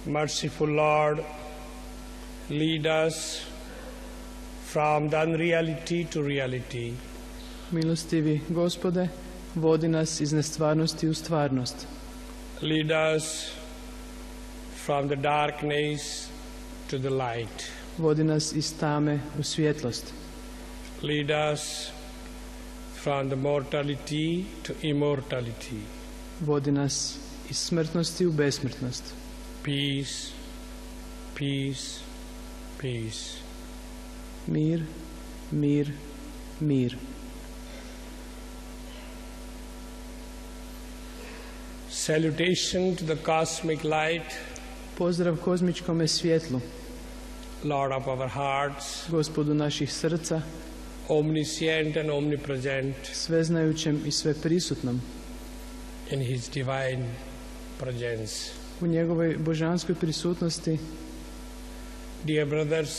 Merciful Lord, lead us from the unreality to reality. Milostivi Gospode, vodi nas iz nestvarnosti u stvarnost. Lead us from the darkness to the light. Vodi nas iz tame u svjetlost. Lead us from the mortality to immortality. Vodi nas iz smrtnosti u besmrtnost. Peace, peace, peace. Mir, mir, mir. Salutation to the cosmic light, Pozdrav kozmičkome svjetlu, Lord of our hearts, Gospodu naših srca, omniscient and omnipresent sveznajućem i sveprisutnom, in His divine presence. u njegovoj božanskoj prisutnosti. Dear brothers